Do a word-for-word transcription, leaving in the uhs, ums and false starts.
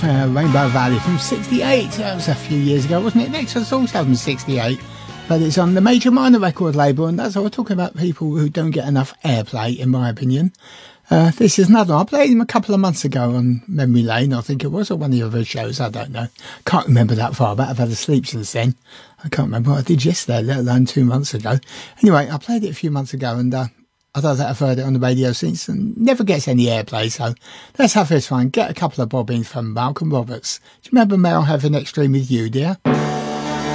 Uh, Rainbow Valley from sixty-eight. That was a few years ago, wasn't it? Next was also from sixty-eight, but it's on the Major Minor record label, and that's what we're talking about, people who don't get enough airplay, in my opinion. Uh, this is another one. I played him a couple of months ago on Memory Lane, I think it was, or one of the other shows, I don't know. Can't remember that far back. I've had a sleep since then. I can't remember what I did yesterday, let alone two months ago. Anyway, I played it a few months ago, and uh, I don't think I've heard it on the radio since, and never gets any airplay, so let's have this one. Get a couple of bobbins from Malcolm Roberts. Do you remember May I Have an Extreme with You, dear?